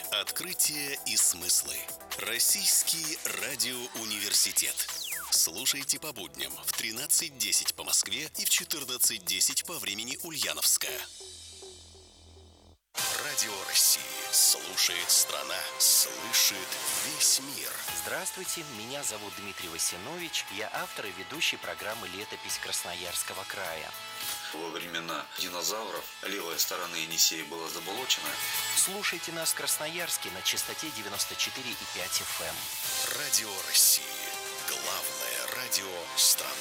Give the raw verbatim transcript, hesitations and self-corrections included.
Открытия и смыслы. Российский радиоуниверситет. Слушайте по будням в тринадцать десять по Москве и в четырнадцать десять по времени Ульяновска. Радио России. Слушает страна. Слышит весь мир. Здравствуйте, меня зовут Дмитрий Васинович. Я автор и ведущий программы «Летопись Красноярского края». Во времена динозавров левая сторона Енисея была заболочена. Слушайте нас в Красноярске на частоте девяносто четыре и пять эф эм. Радио России. Главное радио страны.